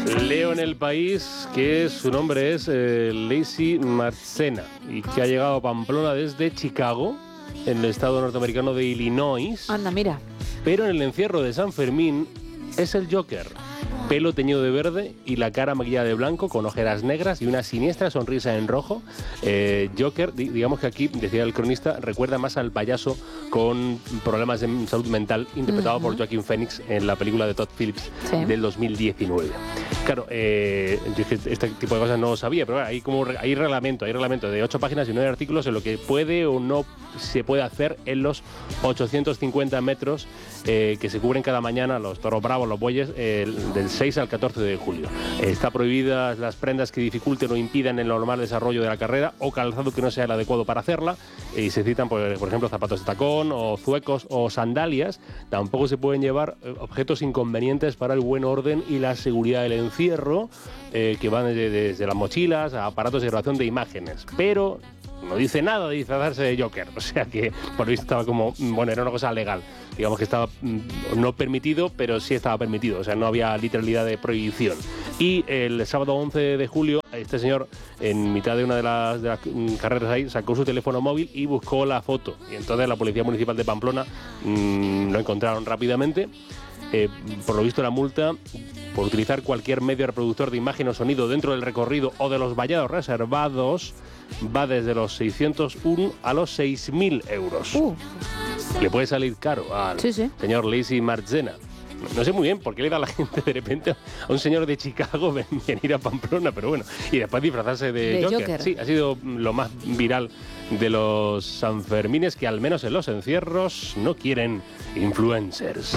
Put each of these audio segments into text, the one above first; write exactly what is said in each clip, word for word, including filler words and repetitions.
Leo en El País que su nombre es eh, Lacey Marchena y que ha llegado a Pamplona desde Chicago, en el estado norteamericano de Illinois. Anda, mira. Pero en el encierro de San Fermín es el Joker. Pelo teñido de verde y la cara maquillada de blanco con ojeras negras y una siniestra sonrisa en rojo. Eh, Joker, digamos que aquí, decía el cronista, recuerda más al payaso con problemas de salud mental interpretado uh-huh. por Joaquin Phoenix en la película de Todd Phillips sí. del dos mil diecinueve. Claro, eh, yo este tipo de cosas no lo sabía, pero hay como hay reglamento, hay reglamento de ocho páginas y nueve artículos en lo que puede o no se puede hacer en los ochocientos cincuenta metros eh, que se cubren cada mañana los toros bravos, los bueyes, eh, del seis al catorce de julio. Eh, está prohibidas las prendas que dificulten o impidan el normal desarrollo de la carrera o calzado que no sea el adecuado para hacerla. Y se citan, por, por ejemplo, zapatos de tacón o zuecos o sandalias. Tampoco se pueden llevar eh, objetos inconvenientes para el buen orden y la seguridad del encierro, eh, que van desde, desde las mochilas a aparatos de grabación de imágenes. Pero no dice nada de disfrazarse de Joker, o sea que por lo visto estaba como, bueno, era una cosa legal, digamos que estaba no permitido, pero sí estaba permitido, o sea, no había literalidad de prohibición. Y el sábado once de julio, este señor, en mitad de una de las, de las carreras ahí, sacó su teléfono móvil y buscó la foto, y entonces la Policía Municipal de Pamplona mmm, lo encontraron rápidamente. Eh, por lo visto la multa por utilizar cualquier medio reproductor de imagen o sonido dentro del recorrido o de los vallados reservados va desde los seiscientos uno a los seis mil euros. Uh. Le puede salir caro al sí, sí. señor Lacey Marchena. No sé muy bien por qué le da a la gente de repente a un señor de Chicago venir a Pamplona, pero bueno, y después disfrazarse de, de Joker. Joker. Sí, ha sido lo más viral de los Sanfermines, que al menos en los encierros no quieren influencers.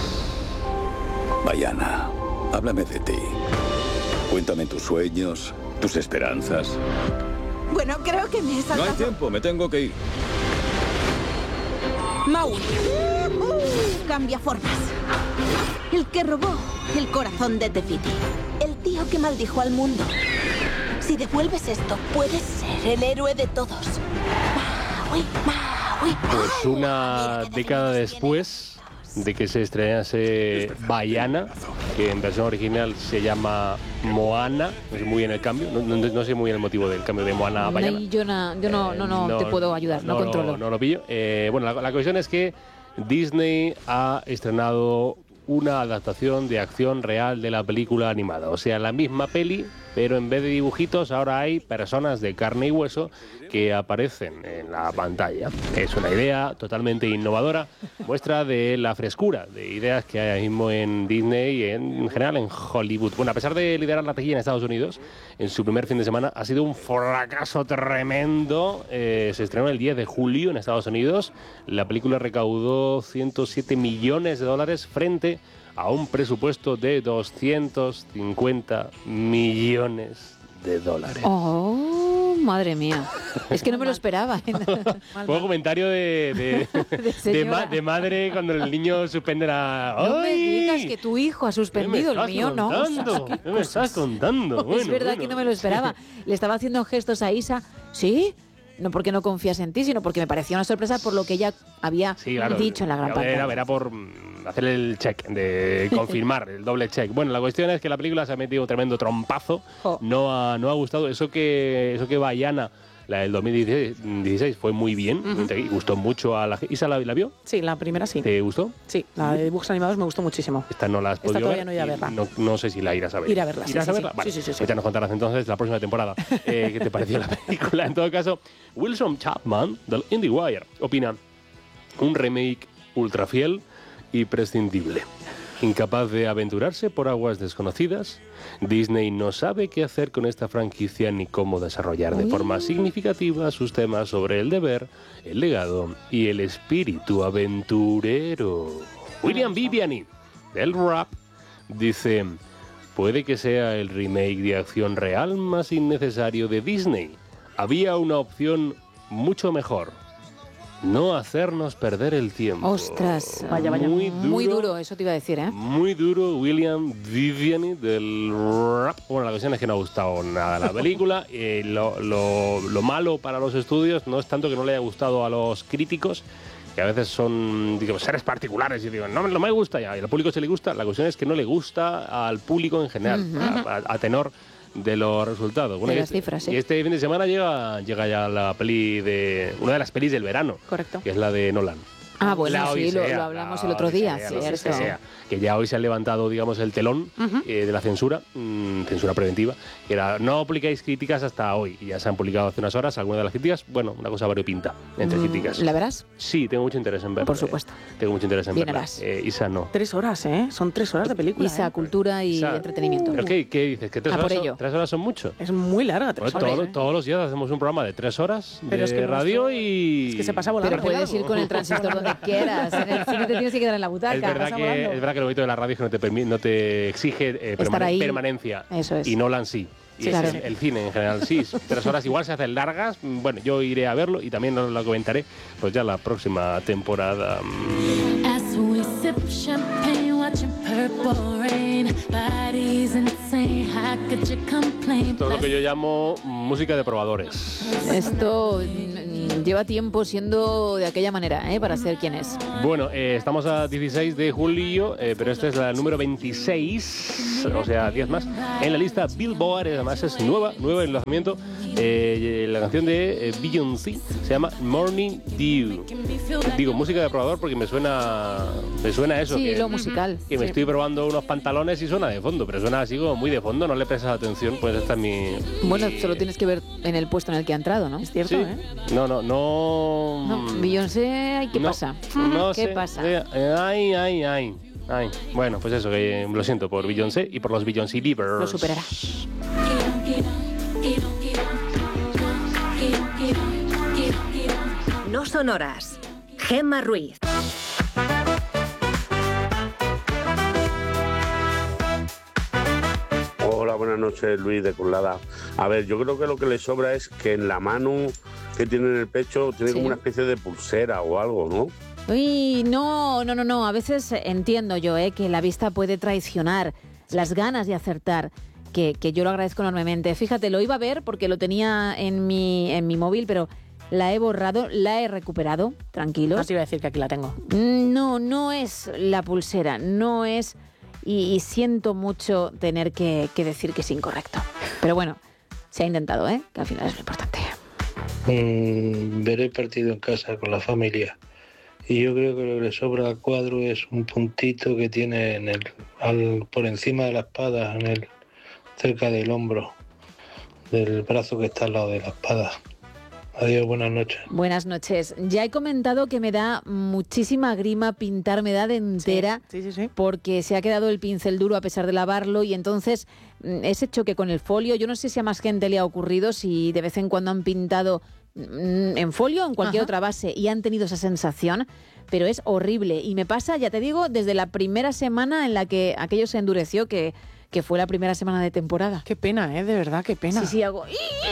Vaiana, háblame de ti. Cuéntame tus sueños, tus esperanzas. Bueno, creo que me he saltado. No hay tiempo, me tengo que ir. Maui. Uh, cambia formas. El que robó el corazón de Tefiti. El tío que maldijo al mundo. Si devuelves esto, puedes ser el héroe de todos. Maui, Maui. Pues una década después de que se estrenase Vaiana, que en versión original se llama Moana, no sé muy bien el cambio, no, no, no sé muy bien el motivo del cambio de Moana a Vaiana. No, yo no, yo no, eh, no, no, no te puedo ayudar, no, no controlo. No, no lo pillo. Eh, bueno, la, la cuestión es que Disney ha estrenado una adaptación de acción real de la película animada. O sea, la misma peli, pero en vez de dibujitos ahora hay personas de carne y hueso que aparecen en la pantalla. Es una idea totalmente innovadora, muestra de la frescura de ideas que hay ahora mismo en Disney y en general en Hollywood. Bueno, a pesar de liderar la taquilla en Estados Unidos, en su primer fin de semana ha sido un fracaso tremendo. Eh, se estrenó el diez de julio en Estados Unidos. La película recaudó ciento siete millones de dólares frente a un presupuesto de doscientos cincuenta millones de dólares. ¡Oh, madre mía! Es que no me lo esperaba. Fue un comentario de, de, de, de, ma, de madre cuando el niño suspende la... No me digas que tu hijo ha suspendido, el mío no. Contando? ¿Qué me estás contando? Bueno, es verdad bueno. que no me lo esperaba. Le estaba haciendo gestos a Isa. ¿Sí? No porque no confías en ti, sino porque me parecía una sorpresa por lo que ella había sí, claro, dicho en la gran pantalla. Era, era por hacer el check, de confirmar, el doble check. Bueno, la cuestión es que la película se ha metido un tremendo trompazo. Oh. No, ha, no ha gustado. Eso que, eso que Vaiana, la del dos mil dieciséis, fue muy bien. Uh-huh. Gustó mucho a la gente. ¿Isa la, la vio? Sí, la primera sí. ¿Te gustó? Sí, la de dibujos animados me gustó muchísimo. Esta no la has podido ver. Esta todavía ver. no iré a verla. No, no sé si la irás a ver. Ir a verla, sí, ¿Irás sí, a verla? Sí, vale. sí, sí, sí. Pues ya nos contarás entonces la próxima temporada eh, qué te pareció la película. En todo caso, Wilson Chapman, del IndieWire, opina un remake ultra fiel y prescindible. Incapaz de aventurarse por aguas desconocidas, Disney no sabe qué hacer con esta franquicia ni cómo desarrollar de forma significativa sus temas sobre el deber, el legado y el espíritu aventurero. William Viviani, del Rap, dice: puede que sea el remake de acción real más innecesario de Disney. Había una opción mucho mejor. No hacernos perder el tiempo. Ostras, vaya, vaya. Muy duro, muy duro, eso te iba a decir, ¿eh? Muy duro, William Viviani del Rap. Bueno, la cuestión es que no ha gustado nada la película. Eh, lo, lo, lo malo para los estudios no es tanto que no le haya gustado a los críticos, que a veces son, digo, seres particulares y digo, no, no me gusta ya, y al público se le gusta. La cuestión es que no le gusta al público en general, uh-huh. a, a, a tenor de los resultados. Bueno, de las este, cifras, sí. Y este fin de semana llega, llega ya la peli de... Una de las pelis del verano. Correcto. Que es la de Nolan. Ah, bueno, la sí, Odisea, lo, lo hablamos el otro día. Odisea, Sí, no sé eso. que, sea, que ya hoy se ha levantado, digamos, el telón uh-huh. eh, de la censura, mmm, censura preventiva, que era, no publicáis críticas hasta hoy, y ya se han publicado hace unas horas algunas de las críticas, bueno, una cosa variopinta entre mm, críticas. ¿La verás? Sí, tengo mucho interés en verla. Por supuesto. Eh, tengo mucho interés en Bien verla. harás. Eh, Isa no. Tres horas, ¿eh? Son tres horas de película. Isa, ¿eh? cultura y Isa, entretenimiento. ¿Pero qué, qué dices? ¿Que tres, A por horas ello. son, tres horas son mucho? Es muy larga, tres Bueno, horas. todo, ¿eh? todos los días hacemos un programa de tres horas Pero de es que radio nuestro... y... Es que se pasa volando. Pero puedes ir con el transistor donde quieras. En el cine te tienes que quedar en la butaca. Es verdad, que, es verdad que lo bonito de la radio es que no te, permi- no te exige eh, Estar permane- ahí. permanencia. Eso es. Y Nolan sí. Y Sí, es claro. el, el cine en general, sí. Tres horas igual se hacen largas. Bueno, yo iré a verlo y también os lo comentaré pues ya la próxima temporada. As we sip champagne, watching purple rain, bodies insane, how could you complain? Todo lo que yo llamo música de probadores. Esto mm, lleva tiempo siendo de aquella manera, ¿eh? Para ser quien es. Bueno, eh, estamos a dieciséis de julio, eh, pero esta es la número veintiséis, o sea, diez más, en la lista Billboard. Además es nueva, nueva en lanzamiento. Eh, la canción de eh, Beyoncé se llama Morning Dew. Digo música de probador porque me suena, me suena eso. Sí, que, lo musical. Que me Sí. estoy probando unos pantalones y suena de fondo, pero suena así como muy de fondo, no le prestas atención, pues esta es mi... Bueno, solo tienes que ver en el puesto en el que ha entrado, ¿no? Es cierto, Sí. ¿eh? No, no, no... No, Beyoncé, ¿qué No, pasa? No ¿Qué sé. pasa? Eh, Ay, ay, ay. Ay. Bueno, pues eso, que lo siento por Beyoncé y por los Beyoncé Beavers. Lo superará. No son horas. Gemma Ruiz. Hola, buenas noches, Luis de Curlada. A ver, yo creo que lo que le sobra es que en la mano que tiene en el pecho tiene Sí. como una especie de pulsera o algo, ¿no? Uy, no, no, no, no. A veces entiendo yo, ¿eh? Que la vista puede traicionar las ganas de acertar, que, que yo lo agradezco enormemente. Fíjate, lo iba a ver porque lo tenía en mi, en mi móvil, pero la he borrado, la he recuperado. Tranquilos. Así iba a decir que aquí la tengo. No, no es la pulsera, no es... Y, y siento mucho tener que, que decir que es incorrecto. Pero bueno, se ha intentado, ¿eh? Que al final es lo importante. Mm, veré partido en casa con la familia. Y yo creo que lo que le sobra al cuadro es un puntito que tiene en el, al, por encima de la espada, en el, cerca del hombro, del brazo que está al lado de la espada. Adiós, buenas noches. Buenas noches. Ya he comentado que me da muchísima grima pintar, me da de entera, Sí, sí, sí. porque se ha quedado el pincel duro a pesar de lavarlo y entonces mm, ese choque con el folio, yo no sé si a más gente le ha ocurrido, si de vez en cuando han pintado mm, en folio o en cualquier Ajá. otra base y han tenido esa sensación, pero es horrible. Y me pasa, ya te digo, desde la primera semana en la que aquello se endureció, que, que fue la primera semana de temporada. Qué pena, ¿eh? De verdad, qué pena. Sí, sí, hago...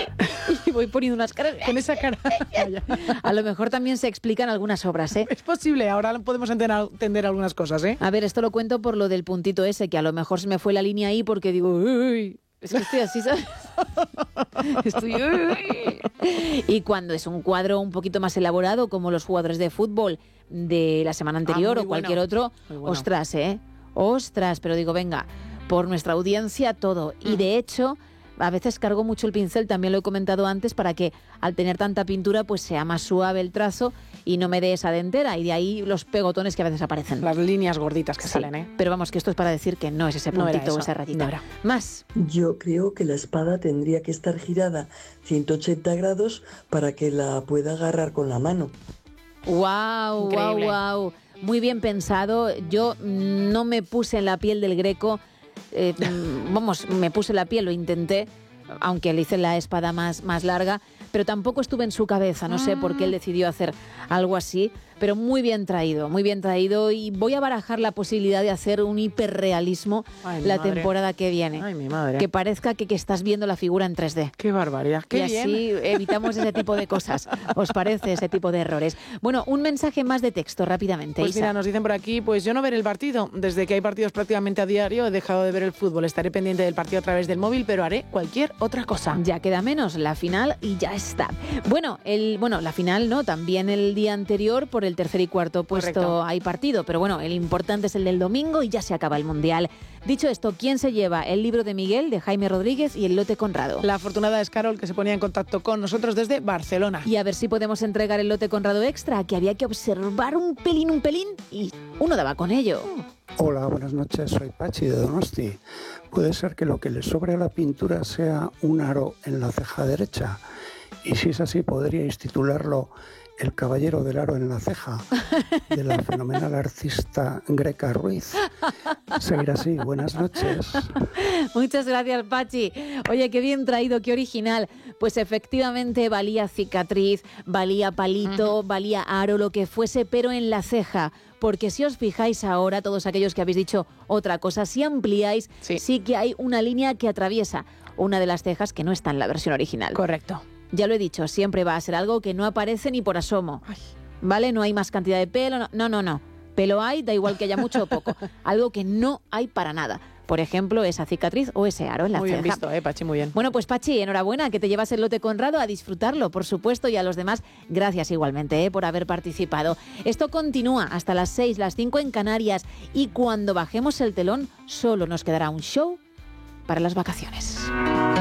Y voy poniendo unas caras... Con esa cara. Vaya. A lo mejor también se explican algunas obras, ¿eh? Es posible, ahora podemos entender, entender algunas cosas, ¿eh? A ver, esto lo cuento por lo del puntito ese, que a lo mejor se me fue la línea ahí porque digo, uy, es que estoy así, ¿sabes? Estoy, uy. Y cuando es un cuadro un poquito más elaborado, como los jugadores de fútbol de la semana anterior muy o cualquier bueno. otro, Muy bueno. ostras, ¿eh? Ostras, pero digo, venga, por nuestra audiencia todo. Y de hecho... A veces cargo mucho el pincel, también lo he comentado antes, para que al tener tanta pintura pues sea más suave el trazo y no me dé esa dentera. Y de ahí los pegotones que a veces aparecen. Las líneas gorditas que Sí, salen, ¿eh? pero vamos, que esto es para decir que no es ese No era puntito o eso, esa rayita. no era. Más. Yo creo que la espada tendría que estar girada ciento ochenta grados para que la pueda agarrar con la mano. Wow, wow, Increíble. wow. Muy bien pensado. Yo mm, no me puse en la piel del Greco. Eh, mm, vamos, me puse la piel, lo intenté, aunque le hice la espada más, más larga, pero tampoco estuve en su cabeza. No sé por qué él decidió hacer algo así, pero muy bien traído, muy bien traído. Y voy a barajar la posibilidad de hacer un hiperrealismo Ay, mi la madre. temporada que viene. Ay, mi madre. Que parezca que, que estás viendo la figura en tres D. Qué barbaridad. Qué y bien. así evitamos ese tipo de cosas. ¿Os parece ese tipo de errores? Bueno, un mensaje más de texto rápidamente, Pues Isa. mira, nos dicen por aquí, pues yo no veré el partido. Desde que hay partidos prácticamente a diario he dejado de ver el fútbol. Estaré pendiente del partido a través del móvil, pero haré cualquier otra cosa. Ya queda menos, la final y ya está. Bueno, el, bueno, la final no, también el día anterior por el del tercer y cuarto puesto Correcto. hay partido, pero bueno, el importante es el del domingo y ya se acaba el Mundial. Dicho esto, ¿quién se lleva el libro de Miguel, de Jaime Rodríguez y el lote Conrado? La afortunada es Carol, que se ponía en contacto con nosotros desde Barcelona. Y a ver si podemos entregar el lote Conrado extra, que había que observar un pelín, un pelín, y uno daba con ello. Hola, buenas noches, soy Pachi de Donosti. Puede ser que lo que le sobre a la pintura sea un aro en la ceja derecha. Y si es así, podríais titularlo El caballero del aro en la ceja, de la fenomenal artista Greca Ruiz. Seguir así, buenas noches. Muchas gracias, Pachi. Oye, qué bien traído, qué original. Pues efectivamente valía cicatriz, valía palito, uh-huh. valía aro, lo que fuese, pero en la ceja. Porque si os fijáis ahora, todos aquellos que habéis dicho otra cosa, si ampliáis, sí, sí que hay una línea que atraviesa una de las cejas que no está en la versión original. Correcto. Ya lo he dicho, siempre va a ser algo que no aparece ni por asomo. Ay. ¿Vale? No hay más cantidad de pelo, no, no, no. no. Pelo hay, da igual que haya mucho o poco. Algo que no hay para nada. Por ejemplo, esa cicatriz o ese aro en la muy ceja. Muy bien visto, eh, Pachi, muy bien. Bueno, pues Pachi, enhorabuena, que te llevas el lote Conrado, a disfrutarlo, por supuesto, y a los demás, gracias igualmente eh, por haber participado. Esto continúa hasta las seis, las cinco en Canarias, y cuando bajemos el telón, solo nos quedará un show para las vacaciones.